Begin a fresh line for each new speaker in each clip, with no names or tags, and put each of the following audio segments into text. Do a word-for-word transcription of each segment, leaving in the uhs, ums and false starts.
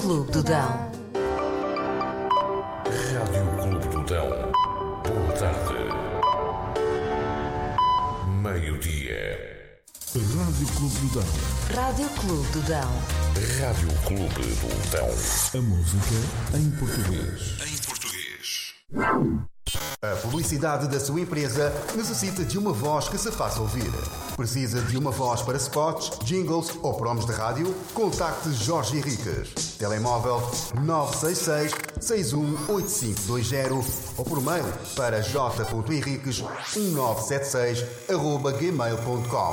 Clube do Dão.
Rádio Clube do Dão. Boa tarde. Meio-dia.
Rádio Clube do Dão.
Rádio Clube do Dão.
Rádio Clube do Dão.
A música em português.
Em português.
A publicidade da sua empresa necessita de uma voz que se faça ouvir. Precisa de uma voz para spots, jingles ou promos de rádio? Contacte Jorge Henriques. Telemóvel nove seis seis, seis um oito cinco dois zero ou por mail para j ponto henriques um nove sete seis arroba gmail ponto com.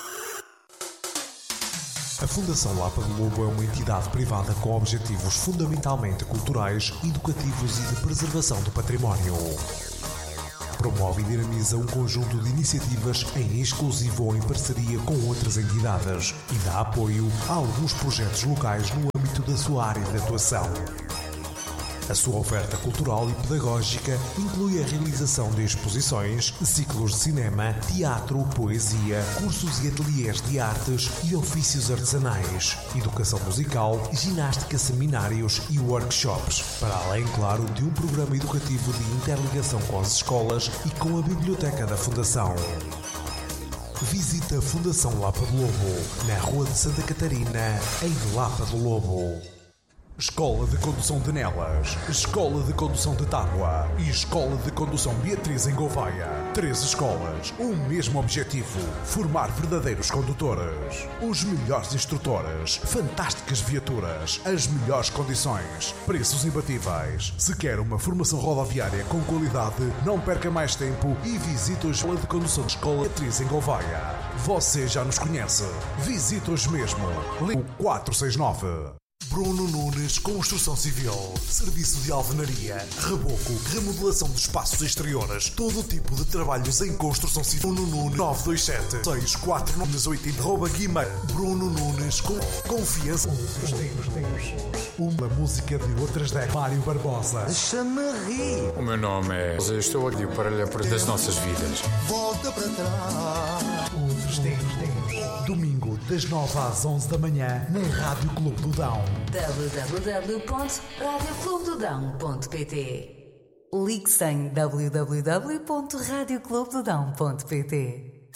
A Fundação Lapa do Lobo é uma entidade privada com objetivos fundamentalmente culturais, educativos e de preservação do património. Promove e dinamiza um conjunto de iniciativas em exclusivo ou em parceria com outras entidades e dá apoio a alguns projetos locais no âmbito da sua área de atuação. A sua oferta cultural e pedagógica inclui a realização de exposições, ciclos de cinema, teatro, poesia, cursos e ateliês de artes e ofícios artesanais, educação musical, ginástica, seminários e workshops, para além, claro, de um programa educativo de interligação com as escolas e com a biblioteca da Fundação. Visita a Fundação Lapa do Lobo, na Rua de Santa Catarina, em Lapa do Lobo. Escola de Condução de Nelas, Escola de Condução de Tábua e Escola de Condução Beatriz em Gouveia. Três escolas, o mesmo objetivo: formar verdadeiros condutores. Os melhores instrutores, fantásticas viaturas, as melhores condições, preços imbatíveis. Se quer uma formação rodoviária com qualidade, não perca mais tempo e visite a Escola de Condução de Escola Beatriz em Gouveia. Você já nos conhece. Visite hoje mesmo. Ligue quatro seis nove. Bruno Nunes Construção Civil. Serviço de alvenaria, reboco, remodelação de espaços exteriores, todo tipo de trabalhos em construção civil. Bruno Nunes nove dois sete, seis quatro nove oito arroba Guimarães. Bruno Nunes com confiança. Outros tempos, tempos. Uma música de outras décadas. Mário Barbosa.
Deixa-me rir.
O meu nome é... Eu estou aqui para lhe apresentar das nossas vidas.
Volta para trás.
Outros tempos, tempos. Domingo, das nove às onze da manhã, na Rádio Clube do Dão.
w w w ponto rádio clube do dão ponto p t. Ligue sem w w w ponto rádio clube do dão ponto p t.